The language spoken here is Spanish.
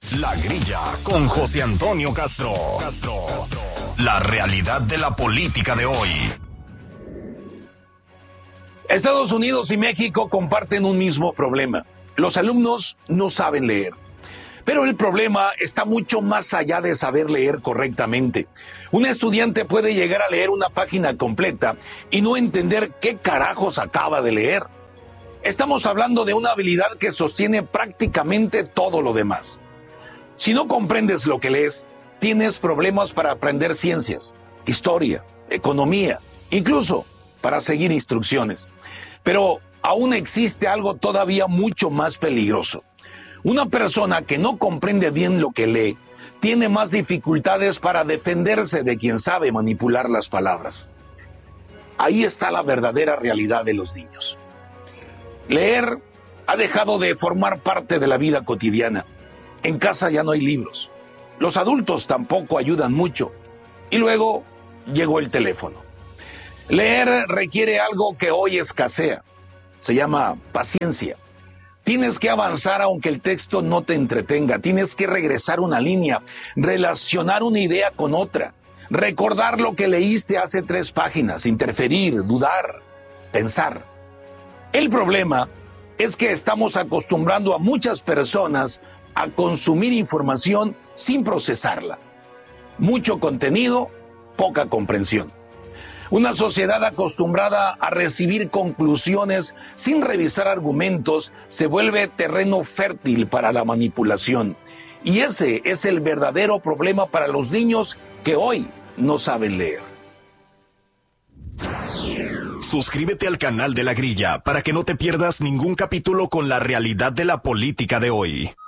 La Grilla con José Antonio Castro. La realidad de la política de hoy. Estados Unidos y México comparten un mismo problema. Los alumnos no saben leer. Pero el problema está mucho más allá de saber leer correctamente. Un estudiante puede llegar a leer una página completa y no entender qué carajos acaba de leer. Estamos hablando de una habilidad que sostiene prácticamente todo lo demás. Si no comprendes lo que lees, tienes problemas para aprender ciencias, historia, economía, incluso para seguir instrucciones. Pero aún existe algo todavía mucho más peligroso. Una persona que no comprende bien lo que lee tiene más dificultades para defenderse de quien sabe manipular las palabras. Ahí está la verdadera realidad de los niños. Leer ha dejado de formar parte de la vida cotidiana. En casa ya no hay libros. Los adultos tampoco ayudan mucho. Y luego llegó el teléfono. Leer requiere algo que hoy escasea. Se llama paciencia. Tienes que avanzar aunque el texto no te entretenga. Tienes que regresar una línea, relacionar una idea con otra, recordar lo que leíste hace 3 páginas, interferir, dudar, pensar. El problema es que estamos acostumbrando a muchas personas a consumir información sin procesarla. Mucho contenido, poca comprensión. Una sociedad acostumbrada a recibir conclusiones sin revisar argumentos se vuelve terreno fértil para la manipulación. Y ese es el verdadero problema para los niños que hoy no saben leer. Suscríbete al canal de La Grilla para que no te pierdas ningún capítulo con la realidad de la política de hoy.